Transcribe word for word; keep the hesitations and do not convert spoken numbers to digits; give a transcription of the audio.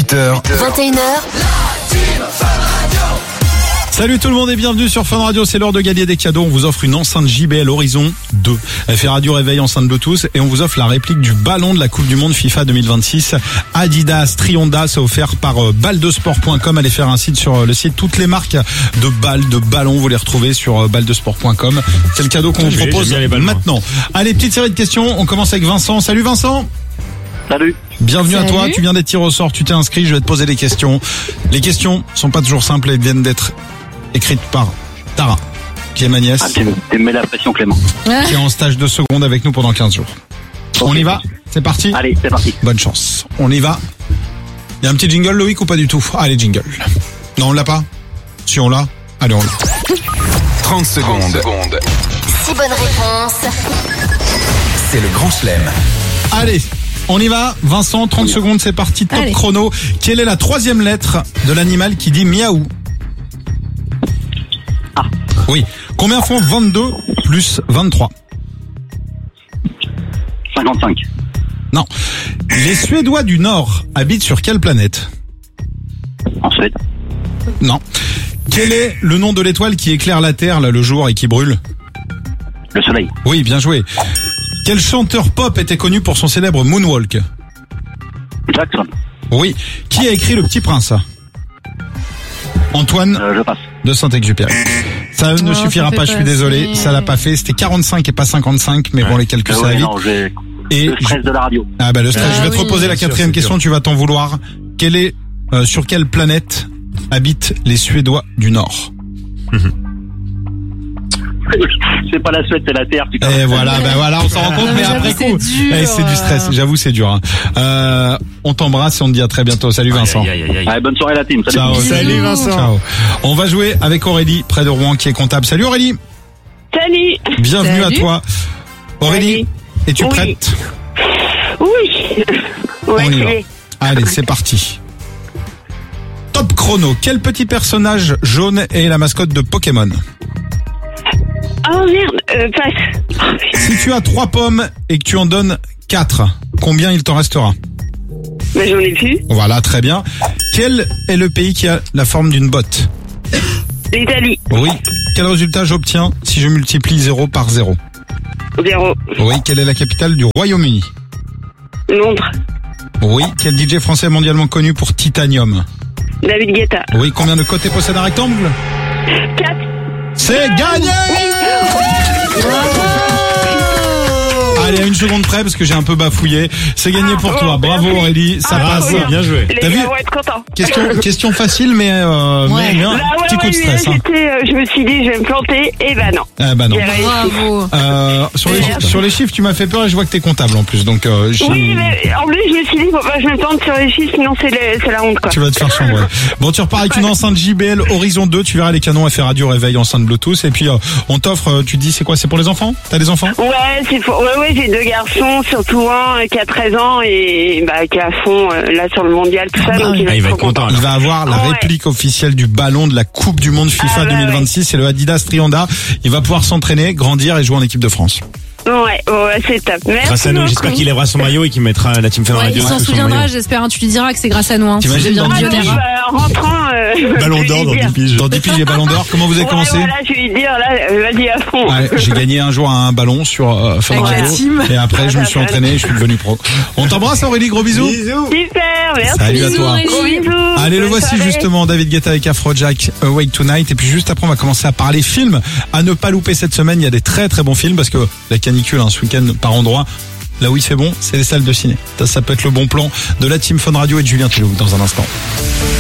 huit heures, vingt et une heures. Salut tout le monde et bienvenue sur Fun Radio, c'est l'heure de gagner des cadeaux. On vous offre une enceinte J B L Horizon deux. Elle fait radio réveil enceinte Bluetooth et on vous offre la réplique du ballon de la Coupe du Monde FIFA deux mille vingt-six. Adidas, Trionda, c'est offert par euh, balle de sport point com. Allez faire un site sur euh, le site. Toutes les marques de balles, de ballons, vous les retrouvez sur euh, balle de sport point com. C'est le cadeau qu'on vous propose maintenant. Allez, petite série de questions. On commence avec Vincent. Salut Vincent. Salut. Bienvenue Salut. à toi, tu viens d'être tiré au sort, tu t'es inscrit, je vais te poser des questions. Les questions sont pas toujours simples, elles viennent d'être écrites par Tara, qui est ma nièce, Ah, tu tu me mets la pression, Clément. qui est en stage de seconde avec nous pendant quinze jours. On y va? C'est parti? Allez, c'est parti. Bonne chance. On y va. Il y a un petit jingle, Loïc, ou pas du tout? Allez, jingle. Non, on l'a pas? Si on l'a, allez, on l'a. trente secondes. Six bonnes réponses. C'est le grand chelem. Allez, on y va. Vincent, trente secondes, c'est parti, top Allez. chrono. Quelle est la troisième lettre de l'animal qui dit miaou? Ah. Oui. Combien font vingt-deux plus vingt-trois? cinquante-cinq. Non. Les Suédois du Nord habitent sur quelle planète? En Suède. Non. Quel est le nom de l'étoile qui éclaire la Terre là, le jour et qui brûle? Le soleil. Oui, bien joué. Quel chanteur pop était connu pour son célèbre Moonwalk? Jackson. Oui. Qui a écrit Le Petit Prince? Antoine Euh, je passe. de Saint-Exupéry. Ça ne Oh, suffira ça pas, fait je suis passer. désolé, ça l'a pas fait. C'était quarante-cinq et pas cinquante-cinq, mais bon, les calculs, Euh, ça va ouais, vite. non, j'ai Et le stress de la radio. Ah bah le stress, Ah je vais te oui. reposer la Bien sûr, quatrième c'est question, dur. tu vas t'en vouloir. Quelle est, euh, sur quelle planète habitent les Suédois du Nord? C'est pas la Suède, c'est la Terre, putain. Et voilà, ben voilà, on s'en rend compte, Non, mais mais après j'avoue, coup, c'est dur. eh, c'est du stress, j'avoue c'est dur. Hein. Euh, on t'embrasse et on te dit à très bientôt. Salut Vincent. Aïe, aïe, aïe, aïe. Allez, bonne soirée la team. Salut. Ciao. Salut Vincent. Ciao. On va jouer avec Aurélie, près de Rouen, qui est comptable. Salut Aurélie. Salut. Bienvenue Salut. à toi. Aurélie, Salut. es-tu Oui. prête? Oui. On Ouais, y va. c'est- Allez, c'est parti. Top chrono. Quel petit personnage jaune est la mascotte de Pokémon? Oh merde, euh, passe. Si tu as trois pommes et que tu en donnes quatre, combien il t'en restera? Mais j'en ai plus. Voilà, très bien. Quel est le pays qui a la forme d'une botte? L'Italie. Oui. Quel résultat j'obtiens si je multiplie zéro par zéro? Zéro. Oui. Quelle est la capitale du Royaume-Uni? Londres. Oui. Quel D J français est mondialement connu pour Titanium? David Guetta. Oui. Combien de côtés possède un rectangle? quatre. C'est gagné! Allez, à une seconde près parce que j'ai un peu bafouillé. C'est gagné pour toi. Bravo Aurélie, ça Ah, passe. oui. Bien joué. Les T'as vu gars vont être contents. Question, question facile, mais, euh, Ouais. mais, mais un Bah ouais, petit coup ouais, de mais stress. là, Hein. j'étais, euh, je me suis dit, je vais me planter. Et bah non. Ah bah non. J'ai réussi. Bravo. Euh, sur, les, Merde. sur les chiffres, tu m'as fait peur et je vois que t'es comptable en plus. Donc, euh, je- Oui, mais en plus, je me suis dit, faut pas que je me plante sur les chiffres, sinon c'est le- c'est la honte, quoi. tu vas te faire chambrer. Bon, tu repars avec une enceinte J B L Horizon deux. Tu verras les canons F R Radio réveil enceinte Bluetooth. Et puis, euh, on t'offre, euh, tu te dis, c'est quoi? C'est pour les enfants? T'as des enfants? Ouais, c'est pour... ouais, ouais, j'ai deux garçons, surtout un euh, qui a treize ans et bah, qui est à fond euh, là sur le mondial, tout ça. Donc il va Ah, il être va trop être content. content. Il va avoir la Ouais. réplique officielle du ballon de la Coupe du Monde FIFA Ah, ouais, deux mille vingt-six. C'est le Adidas Trionda. Il va pouvoir s'entraîner, grandir et jouer en équipe de France. Ouais, ouais, c'est top. Merci Grâce à nous, beaucoup. j'espère qu'il lèvera son maillot et qu'il mettra la Team Fun Ouais, Radio il s'en sous son souviendra, maillot. j'espère. Hein, tu lui diras que c'est grâce à nous. Hein, T'imagines si dans c'est Ah bien dix non, millionnaire. bah, en rentrant, euh, Ballon je vais d'or lui dans dire. dix piges. Dans dix piges, j'ai ballon d'or. Comment vous avez Ouais, commencé? voilà, je vais lui dire, là, euh, vas-y à fond. Ouais, j'ai gagné un jour un ballon sur euh, Fun Avec la Radio. team. Et après, je me suis entraîné et je suis devenu pro. On t'embrasse Aurélie, gros bisous. Super, merci. Salut à Bisous, toi. Aurélie. Gros bisous. Allez, le Bonne voici soirée. justement, David Guetta avec Afrojack, Awake Tonight. Et puis juste après, on va commencer à parler films. À ne pas louper cette semaine, il y a des très très bons films parce que la canicule, hein, ce week-end par endroit, là où il fait bon, c'est les salles de ciné. Ça, ça peut être le bon plan de la Team Fun Radio et de Julien Toulouse dans un instant.